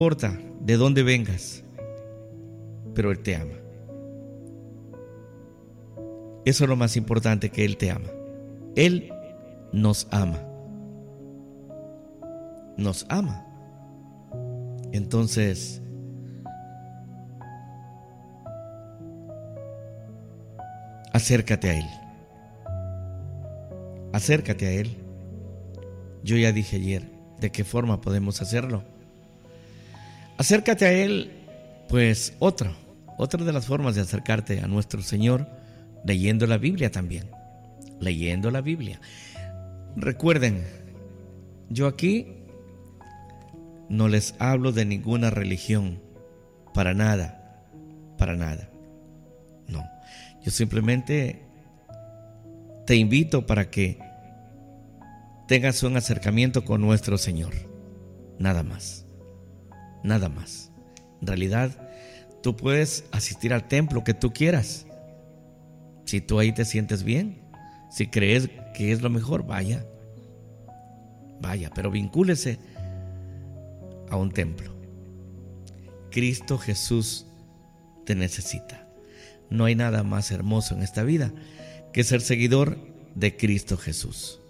importa de dónde vengas, pero Él te ama. Eso es lo más importante, que Él te ama. Él nos ama. Nos ama. Entonces, acércate a Él. Acércate a Él. Yo ya dije ayer de qué forma podemos hacerlo. Acércate a Él, pues otra de las formas de acercarte a nuestro Señor, leyendo la Biblia también. Leyendo la Biblia. Recuerden, yo aquí no les hablo de ninguna religión, para nada, para nada. No, yo simplemente te invito para que tengas un acercamiento con nuestro Señor. Nada más, nada más. En realidad, tú puedes asistir al templo que tú quieras. Si tú ahí te sientes bien, si crees que es lo mejor, vaya, pero vincúlese a un templo. Cristo Jesús te necesita. No hay nada más hermoso en esta vida que ser seguidor de Cristo Jesús.